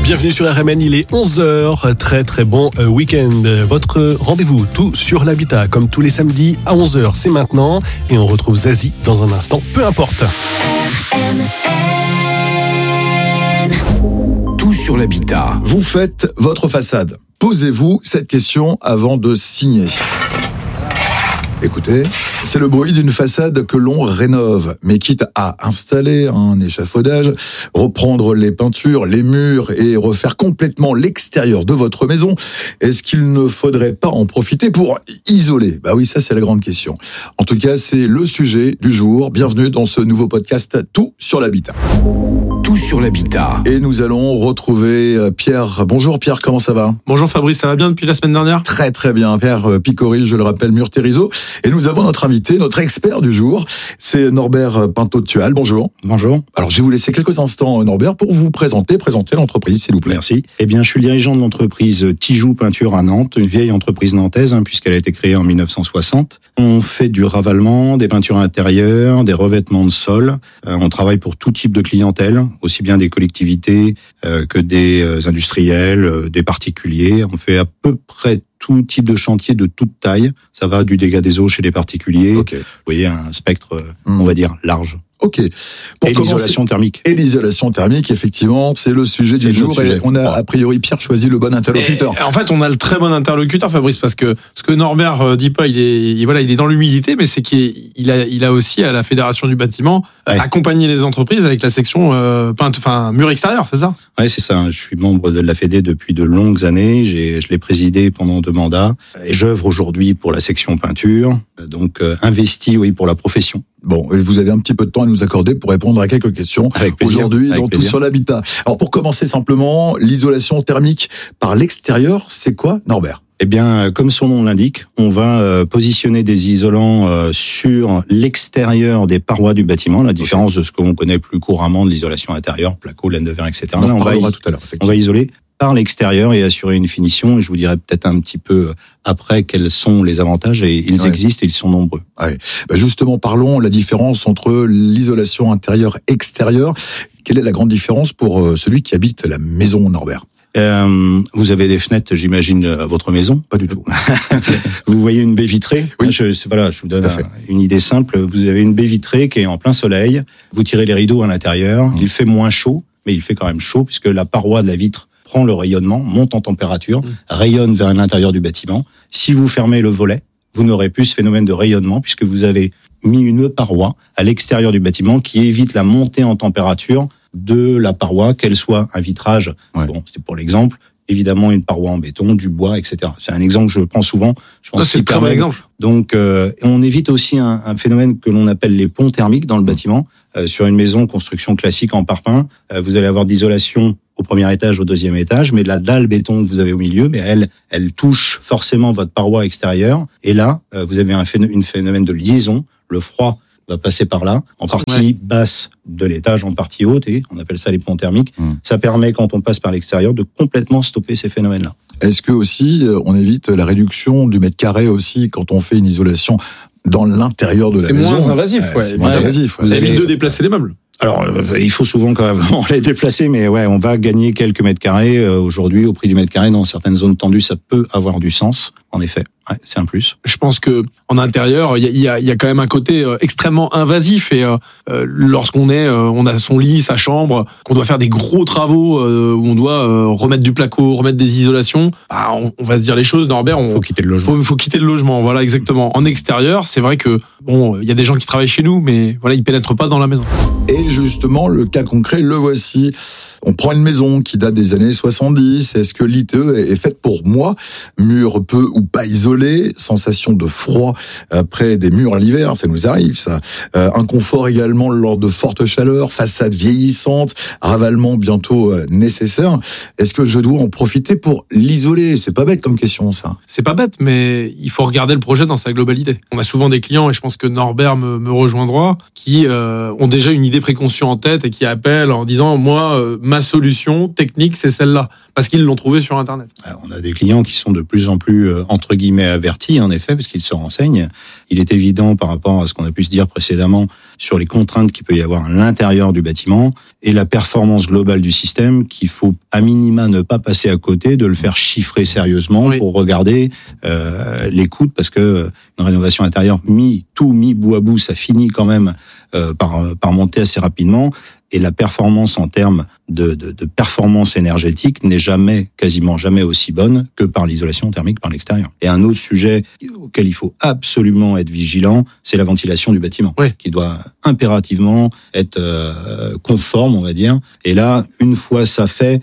Bienvenue sur RMN, il est 11h, très bon week-end. Votre rendez-vous tout sur l'habitat, comme tous les samedis à 11h, c'est maintenant. Et on retrouve Zazie dans un instant, peu importe. RMN. Tout sur l'habitat. Vous faites votre façade. Posez-vous cette question avant de signer. Écoutez, c'est le bruit d'une façade que l'on rénove. Mais quitte à installer un échafaudage, reprendre les peintures, les murs et refaire complètement l'extérieur de votre maison, est-ce qu'il ne faudrait pas en profiter pour isoler ? Bah oui, ça c'est la grande question. En tout cas, c'est le sujet du jour. Bienvenue dans ce nouveau podcast Tout sur l'habitat. Tout sur l'habitat. Et nous allons retrouver Pierre. Bonjour Pierre, comment ça va ? Bonjour Fabrice, ça va bien depuis la semaine dernière ? Très bien, Pierre Picori, je le rappelle, Mur-Térizeau. Et nous avons notre invité, notre expert du jour, c'est Norbert Pinto-Tual. Bonjour. Bonjour. Alors je vais vous laisser quelques instants, Norbert, pour vous présenter l'entreprise, s'il vous plaît. Merci. Eh bien, je suis le dirigeant de l'entreprise Tijoux Peinture à Nantes, une vieille entreprise nantaise, puisqu'elle a été créée en 1960. On fait du ravalement, des peintures intérieures, des revêtements de sol. On travaille pour tout type de clientèle, aussi bien des collectivités que des industriels, des particuliers. On fait à peu près tout type de chantier de toute taille. Ça va du dégât des eaux chez les particuliers. Okay. Vous voyez, un spectre, on va dire, large. Ok. Et l'isolation thermique. Et l'isolation thermique, effectivement, c'est le sujet du jour. Et on a, a priori, Pierre choisi le bon interlocuteur. En fait, on a le très bon interlocuteur, Fabrice, parce que ce que Norbert dit pas, il est dans l'humilité, mais c'est qu'il a aussi, à la Fédération du bâtiment, accompagné les entreprises avec la section mur extérieur, c'est ça ? Ouais, c'est ça. Je suis membre de la Fédé depuis de longues années. Je l'ai présidé pendant 2 mandats. Et j'œuvre aujourd'hui pour la section peinture. Donc, investi, pour la profession. Bon, et vous avez un petit peu de temps à nous accorder pour répondre à quelques questions aujourd'hui dans Tout sur l'habitat. Alors pour commencer simplement, l'isolation thermique par l'extérieur, c'est quoi, Norbert ? Eh bien, comme son nom l'indique, on va positionner des isolants sur l'extérieur des parois du bâtiment, la différence de ce qu'on connaît plus couramment de l'isolation intérieure, placo, laine de verre, etc. Là, on va isoler par l'extérieur et assurer une finition. Et je vous dirai peut-être un petit peu après quels sont les avantages. Et ils existent et ils sont nombreux. Ouais. Bah justement, parlons la différence entre l'isolation intérieure-extérieure. Quelle est la grande différence pour celui qui habite la maison, Norbert ? Vous avez des fenêtres, j'imagine, à votre maison ? Pas du tout. Vous voyez une baie vitrée ? Oui. Je vous donne une idée simple. Vous avez une baie vitrée qui est en plein soleil. Vous tirez les rideaux à l'intérieur. Il fait moins chaud, mais il fait quand même chaud puisque la paroi de la vitre prend le rayonnement, monte en température, rayonne vers l'intérieur du bâtiment. Si vous fermez le volet, vous n'aurez plus ce phénomène de rayonnement puisque vous avez mis une paroi à l'extérieur du bâtiment qui évite la montée en température de la paroi, qu'elle soit un vitrage, c'est pour l'exemple, évidemment une paroi en béton, du bois, etc. C'est un exemple que je prends souvent. Je pense c'est le très bon exemple. Donc, on évite aussi un phénomène que l'on appelle les ponts thermiques dans le bâtiment. Sur une maison, construction classique en parpaing, vous allez avoir d'isolation au premier étage, au deuxième étage, mais la dalle béton que vous avez au milieu, mais elle touche forcément votre paroi extérieure. Et là, vous avez un phénomène de liaison. Le froid va passer par là, en partie basse de l'étage, en partie haute, et on appelle ça les ponts thermiques. Ça permet, quand on passe par l'extérieur, de complètement stopper ces phénomènes-là. Est-ce que aussi, on évite la réduction du mètre carré aussi quand on fait une isolation dans l'intérieur de la maison ? C'est moins invasif, C'est moins invasif. Vous évitez de déplacer les meubles. Alors, il faut souvent quand même les déplacer, mais on va gagner quelques mètres carrés. Aujourd'hui, au prix du mètre carré, dans certaines zones tendues, ça peut avoir du sens, en effet. C'est un plus. Je pense que en intérieur, il y a quand même un côté extrêmement invasif et lorsqu'on on a son lit, sa chambre, qu'on doit faire des gros travaux où on doit remettre du placo, remettre des isolations, on va se dire les choses, Norbert. Faut quitter le logement. Faut quitter le logement, voilà exactement. En extérieur, c'est vrai que il y a des gens qui travaillent chez nous, mais voilà, ils pénètrent pas dans la maison. Et justement, le cas concret, le voici. On prend une maison qui date des années 70. Est-ce que l'ITE est faite pour moi ? Mur peu ou pas isolé, sensation de froid après des murs à l'hiver, ça nous arrive ça. Inconfort également lors de fortes chaleurs, façade vieillissante, ravalement bientôt nécessaire. Est-ce que je dois en profiter pour l'isoler ? C'est pas bête comme question ça. C'est pas bête, mais il faut regarder le projet dans sa globalité. On a souvent des clients, et je pense que Norbert me rejoindra, qui ont déjà une idée préconçue en tête et qui appellent en disant moi, ma solution technique, c'est celle-là, parce qu'ils l'ont trouvée sur Internet. Alors, on a des clients qui sont de plus en plus, entre guillemets, averti, en effet, parce qu'il se renseigne. Il est évident, par rapport à ce qu'on a pu se dire précédemment, sur les contraintes qu'il peut y avoir à l'intérieur du bâtiment et la performance globale du système, qu'il faut à minima ne pas passer à côté, de le faire chiffrer sérieusement pour regarder les coûts, parce que une rénovation intérieure mis bout à bout, ça finit quand même par monter assez rapidement. Et la performance en termes de performance énergétique n'est quasiment jamais aussi bonne que par l'isolation thermique par l'extérieur. Et un autre sujet auquel il faut absolument être vigilant, c'est la ventilation du bâtiment, qui doit impérativement être conforme, on va dire. Et là, une fois ça fait,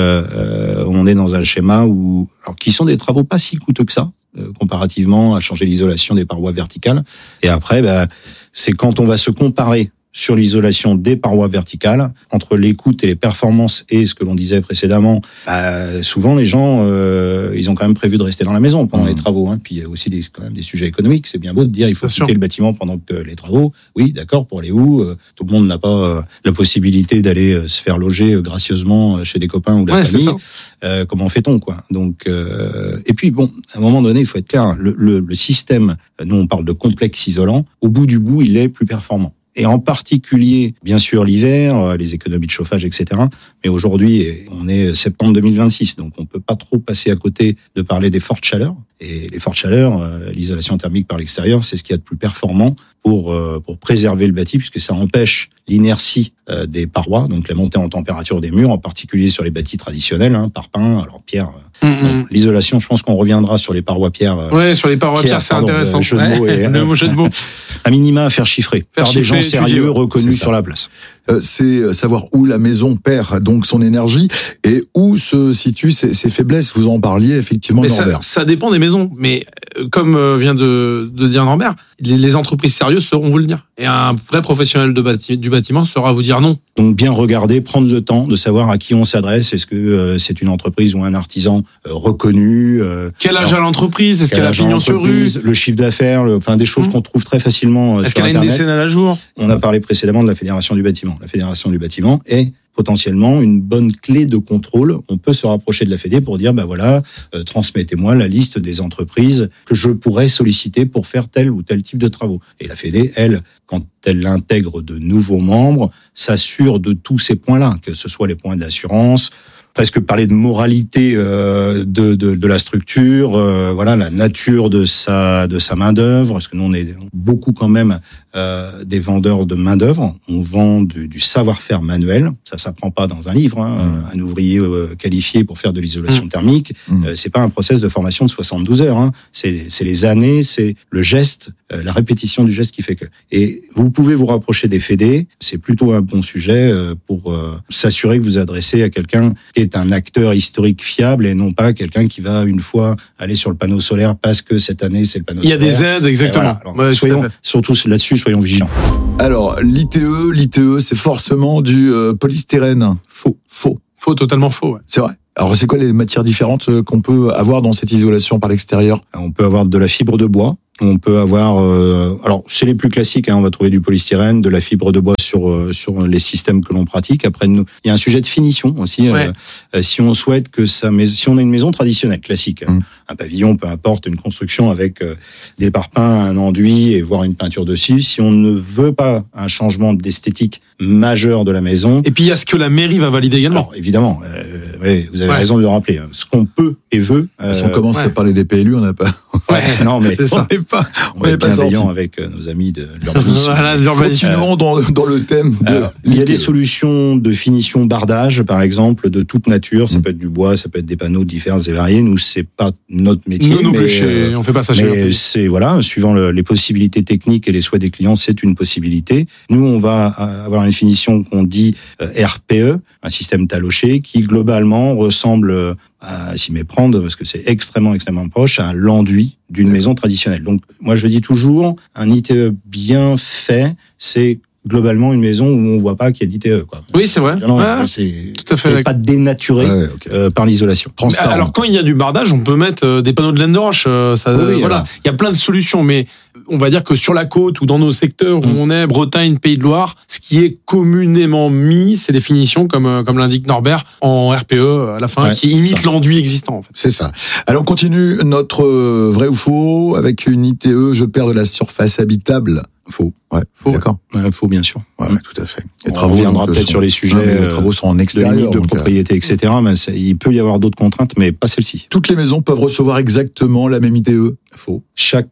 on est dans un schéma qui sont des travaux pas si coûteux que ça, comparativement à changer l'isolation des parois verticales. Et après, c'est quand on va se comparer sur l'isolation des parois verticales, entre les coûts et les performances et ce que l'on disait précédemment, souvent les gens, ils ont quand même prévu de rester dans la maison pendant les travaux. Puis il y a aussi quand même des sujets économiques. C'est bien beau de dire il faut quitter le bâtiment pendant que les travaux. Oui, d'accord, pour aller où tout le monde n'a pas la possibilité d'aller se faire loger gracieusement chez des copains ou la famille. Comment fait-on, quoi? Donc, et puis bon, à un moment donné, il faut être clair. Le système, nous on parle de complexe isolant. Au bout du bout, il est plus performant. Et en particulier, bien sûr, l'hiver, les économies de chauffage, etc. Mais aujourd'hui, on est septembre 2026, donc on peut pas trop passer à côté de parler des fortes chaleurs. Et les fortes chaleurs, l'isolation thermique par l'extérieur, c'est ce qu'il y a de plus performant pour préserver le bâti, puisque ça empêche l'inertie des parois, donc la montée en température des murs, en particulier sur les bâtis traditionnels, parpaing, alors pierre. Bon, l'isolation, je pense qu'on reviendra sur les parois pierre. Sur les parois pierre, c'est intéressant. Le jeu de mots. À minima à faire chiffrer par des gens sérieux reconnus sur la place. C'est savoir où la maison perd donc son énergie et où se situent ses faiblesses. Vous en parliez effectivement, Norbert. Ça dépend des maisons, mais comme vient de dire Norbert, les entreprises sérieuses sauront vous le dire. Et un vrai professionnel du bâtiment saura vous dire non. Donc bien regarder, prendre le temps de savoir à qui on s'adresse. Est-ce que c'est une entreprise ou un artisan reconnu? Quel âge a l'entreprise? Est-ce qu'elle a pignon sur rue? Le chiffre d'affaires, des choses qu'on trouve très facilement. Est-ce qu'elle a une décennale à jour? On a parlé précédemment de la Fédération du bâtiment. La Fédération du bâtiment est potentiellement une bonne clé de contrôle. On peut se rapprocher de la Fédé pour dire, transmettez-moi la liste des entreprises que je pourrais solliciter pour faire tel ou tel type de travaux. Et la Fédé, elle, quand elle intègre de nouveaux membres, s'assure de tous ces points-là, que ce soit les points d'assurance, presque parler de moralité de la structure, la nature de sa main d'œuvre, parce que nous on est beaucoup quand même des vendeurs de main d'œuvre. On vend du savoir-faire manuel, ça s'apprend pas dans un livre. Un ouvrier qualifié pour faire de l'isolation thermique, c'est pas un process de formation de 72 heures. C'est les années, c'est le geste, la répétition du geste qui fait que. Et vous pouvez vous rapprocher des fédés, c'est plutôt un bon sujet pour s'assurer que vous adressez à quelqu'un qui est un acteur historique fiable et non pas quelqu'un qui va une fois aller sur le panneau solaire parce que cette année c'est le panneau solaire. Il y a des aides, exactement. Voilà. Alors, surtout là-dessus, soyons vigilants. Alors, l'ITE, c'est forcément du polystyrène. Faux, totalement faux. Ouais. C'est vrai. Alors, c'est quoi les matières différentes qu'on peut avoir dans cette isolation par l'extérieur? On peut avoir de la fibre de bois. On peut avoir, alors c'est les plus classiques, on va trouver du polystyrène, de la fibre de bois sur les systèmes que l'on pratique. Après, il y a un sujet de finition aussi. Ouais. Si on souhaite si on a une maison traditionnelle, classique, un pavillon, peu importe, une construction avec des parpaings, un enduit et voire une peinture dessus, si on ne veut pas un changement d'esthétique majeur de la maison. Et puis il y a ce que la mairie va valider également. Alors, évidemment, vous avez raison de le rappeler. Ce qu'on peut et veut. Si on commence à parler des PLU, on n'a pas. Non, mais c'est ça. On est bienveillant avec nos amis de l'urbanisme. Continuons dans le thème. Il y a des solutions de finition bardage, par exemple, de toute nature. Ça peut être du bois, ça peut être des panneaux divers et variés. Nous, c'est pas notre métier. Nous non plus, on fait pas ça chez nous. Mais c'est suivant les possibilités techniques et les souhaits des clients, c'est une possibilité. Nous, on va avoir une finition qu'on dit RPE, un système taloché, qui globalement ressemble à s'y méprendre, parce que c'est extrêmement proche, à l'enduit d'une maison traditionnelle. Donc, moi, je dis toujours, un ITE bien fait, c'est globalement une maison où on voit pas qu'il y a d'ITE, quoi. Oui, c'est vrai. C'est tout à fait pas dénaturé par l'isolation. Alors, quand il y a du bardage, on peut mettre des panneaux de laine de roche. Il y a plein de solutions, mais on va dire que sur la côte ou dans nos secteurs où on est, Bretagne, Pays de Loire, ce qui est communément mis, c'est des finitions comme l'indique Norbert en RPE à la fin, qui imite l'enduit existant. En fait. C'est ça. Alors on continue notre vrai ou faux avec une ITE, je perds de la surface habitable. Faux. Ouais, faux. D'accord. Faux, bien sûr. Ouais, tout à fait. Les travaux reviendra peut-être sur les sujets. Les travaux sont en de extérieur, limite de propriété, etc. Mais il peut y avoir d'autres contraintes, mais pas celle-ci. Toutes les maisons peuvent recevoir exactement la même ITE. Faux. Chaque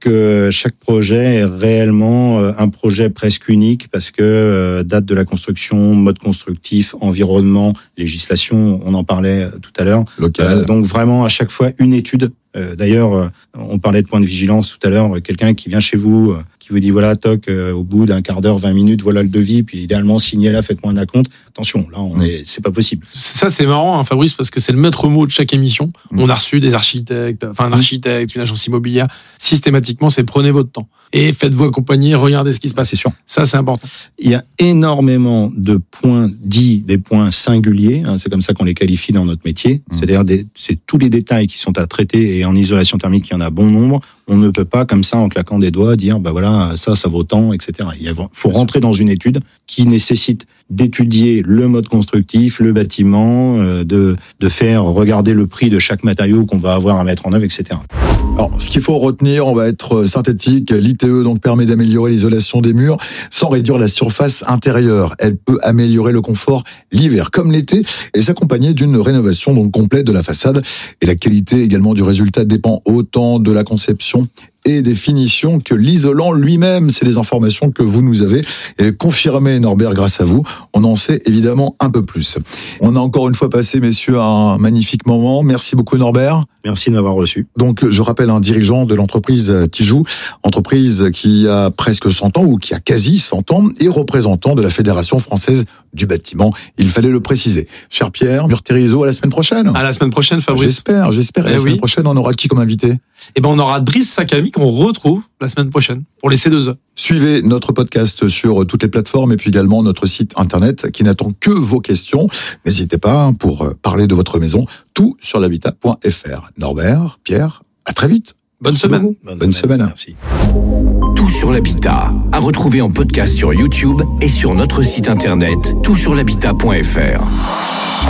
projet est réellement un projet presque unique parce que date de la construction, mode constructif, environnement, législation, on en parlait tout à l'heure. Donc vraiment à chaque fois une étude. D'ailleurs, on parlait de point de vigilance tout à l'heure. Quelqu'un qui vient chez vous, qui vous dit voilà, toc, au bout d'un quart d'heure, 20 minutes, voilà le devis, puis idéalement signez là, faites-moi un acompte. Attention, là, c'est pas possible. Ça, c'est marrant, hein, Fabrice, parce que c'est le maître mot de chaque émission. On a reçu des architectes, un architecte, une agence immobilière. Systématiquement, c'est prenez votre temps et faites-vous accompagner, regardez ce qui se passe. C'est sûr. Ça, c'est important. Il y a énormément de points dits, des points singuliers. Hein, c'est comme ça qu'on les qualifie dans notre métier. C'est-à-dire, c'est tous les détails qui sont à traiter et en isolation thermique, il y en a bon nombre. On ne peut pas, comme ça, en claquant des doigts, dire, bah voilà, ça vaut tant, etc. Il faut rentrer dans une étude qui nécessite d'étudier le mode constructif, le bâtiment, de faire regarder le prix de chaque matériau qu'on va avoir à mettre en œuvre, etc. Alors, ce qu'il faut retenir, on va être synthétique. L'ITE donc permet d'améliorer l'isolation des murs sans réduire la surface intérieure. Elle peut améliorer le confort l'hiver comme l'été et s'accompagner d'une rénovation donc complète de la façade. Et la qualité également du résultat dépend autant de la conception et des finitions que l'isolant lui-même. C'est des informations que vous nous avez confirmées, Norbert, grâce à vous. On en sait évidemment un peu plus. On a encore une fois passé, messieurs, un magnifique moment. Merci beaucoup, Norbert. Merci de m'avoir reçu. Donc, je rappelle un dirigeant de l'entreprise Tijou, entreprise qui a presque 100 ans ou qui a quasi 100 ans et représentant de la Fédération française du bâtiment. Il fallait le préciser. Cher Pierre, Murterizo, à la semaine prochaine. À la semaine prochaine, Fabrice. J'espère. Et la semaine prochaine, on aura qui comme invité? On aura Driss Sakami qu'on retrouve la semaine prochaine pour les C2E. Suivez notre podcast sur toutes les plateformes et puis également notre site internet qui n'attend que vos questions. N'hésitez pas pour parler de votre maison, tout sur l'habitat.fr. Norbert, Pierre, à très vite. Bonne semaine. Bonne semaine. Merci. Tout sur l'habitat, à retrouver en podcast sur YouTube et sur notre site internet, toutsurlhabitat.fr.